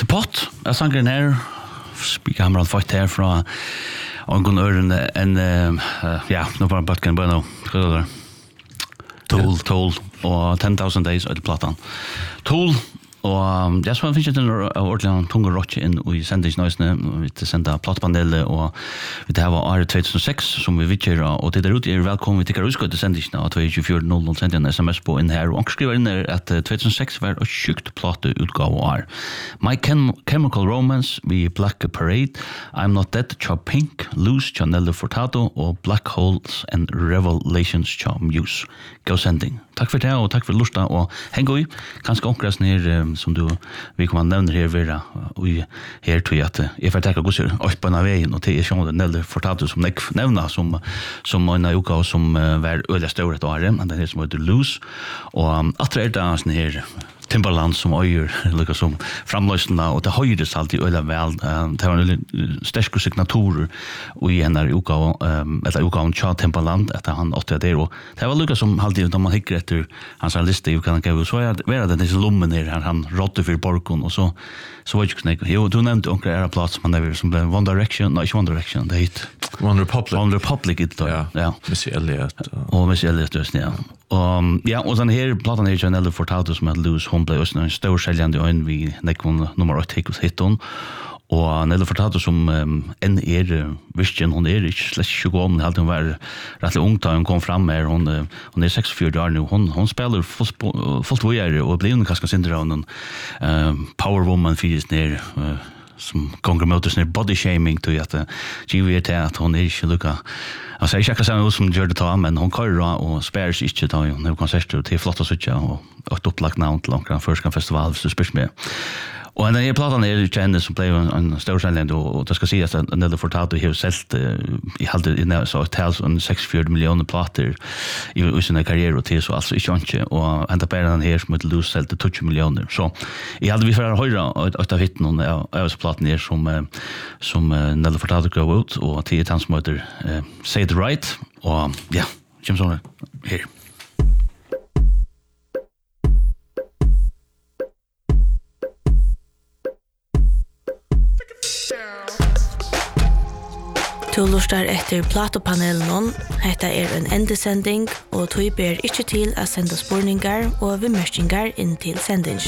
The Pot, jag sang den här gammal fight här från någon ören en ja, nu var bara kan bara Tool och 10,000 days av plattan. Tool og det så finnes en ordentlig tunge rock inn i sendingsnøysene, vi sender plattpanelet, og det her var året 2006 som vi vidtjer, og det der ute velkommen, vi tikkert utskøtt til sendingsene, og 2400 sendte en sms på inn her, og han skriver inn her at 2006 var et sykt plateutgave år. My Chemical Romance, vi Black Parade, I'm Not Dead, Cha Pink, Loose, Cha Nelly Furtado, og Black Holes and Revelations, Cha Muse. Gå sending. Takk for det, og takk for lusta, og heng i, kanskje omkres ned som du vi kommer nevne her vera og her tror jeg at jeg får takke gosser opp på denne veien og til jeg skjønner Nelly Furtado som jeg nevner som en uka som var øyelig større et år men den her som heter Loose og atre det sånn her Timberland som øyer lukket som framløsene og det høyres alltid øyelig vel det var en sterske signaturer i henne uka etter uka om Tja Timberland etter han 80 der og det var lukket som alltid når man hikker etter hans liste så er det disse lommen her han rådde for borgen og så var det ikke sånn jo du nevnte onker era plass man der som ble One Direction ikke One Direction det hit One Republic ja Missy Elliott og Missy Elliott ja og den her platan her Nelly Furtado som heter Loose hon ble også en stor seljende øyn vi nekvån nummer 8 hitton og Nelly Furtado som enn vissten hon ikke slett 20 år men hun var rettelig ung da hun kom fram her hun 46 år nu hon spiller fullt vågjere og blir hun kanskje sindra av power woman fyrir ned som gonger mot oss body shaming til at giver til at hun ikke lukka altså jeg ikke akkurat som gjør det ta men hun kører og spærer seg ikke ta hun har konserter til flott og suttja og et opplagt navn til omkring Førskan Festival hvis du spørs med og den her platan ikke henne som ble en stor selgend og det skal sies at Nelly Furtado har selv i halvdel så tals 6-4 millioner plater i sin karriere og til så altså ikke ikke og enda bare den her som heter Loose selv til 20 millioner så i hadde vi for å høre ut av hitten av platen her som Nelly Furtado gav ut og til han som heter Say It Right og ja, kjem sånn her Du lustar etter platopanelen, hetta en endesending, og du ber ikke til å sende spurningar og bemerkningar inn til sending.